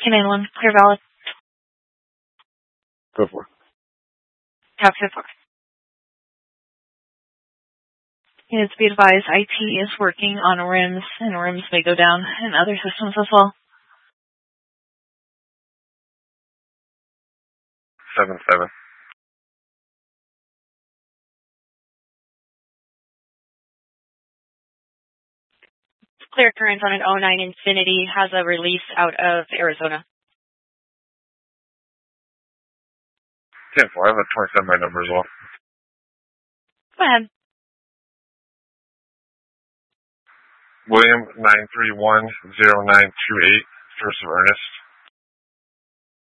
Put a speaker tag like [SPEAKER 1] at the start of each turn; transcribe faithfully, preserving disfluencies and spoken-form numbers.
[SPEAKER 1] K nine one, clear valid.
[SPEAKER 2] Go for it.
[SPEAKER 1] Copy four. Units be advised, I T is working on rims, and rims may go down in other systems as well.
[SPEAKER 2] Seven seven.
[SPEAKER 3] Clear current on an oh nine Infinity, has a release out of Arizona.
[SPEAKER 2] ten four, I have a twenty-seven by number as well.
[SPEAKER 3] Go ahead.
[SPEAKER 2] William nine three one zero nine two eight, first of Ernest.